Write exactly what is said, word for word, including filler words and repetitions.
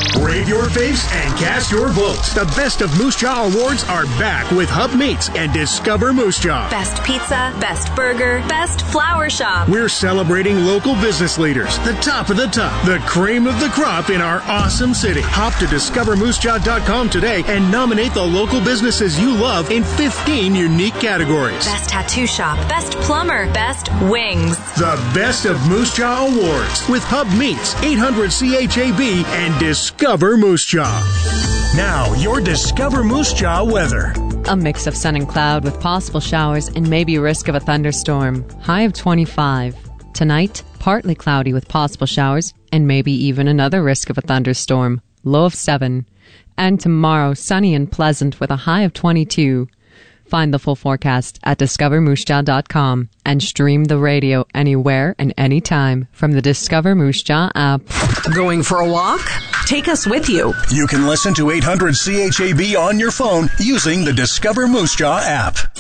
Rave your faves and cast your votes. The Best of Moose Jaw Awards are back with Hub Meats and Discover Moose Jaw. Best pizza, best burger, best flower shop. We're celebrating local business leaders, the top of the top, the cream of the crop in our awesome city. Hop to discover moose jaw dot com today and nominate the local businesses you love in fifteen unique categories. Best tattoo shop, best plumber, best wings. The Best of Moose Jaw Awards with Hub Meats, eight hundred C H A B, and Discover Moose Jaw. Now, your Discover Moose Jaw weather. A mix of sun and cloud with possible showers and maybe a risk of a thunderstorm. High of twenty-five. Tonight, partly cloudy with possible showers and maybe even another risk of a thunderstorm. Low of seven. And tomorrow, sunny and pleasant with a high of twenty-two. Find the full forecast at discover moose jaw dot com and stream the radio anywhere and anytime from the Discover Moose Jaw app. Going for a walk? Take us with you. You can listen to eight hundred C H A B on your phone using the Discover Moose Jaw app.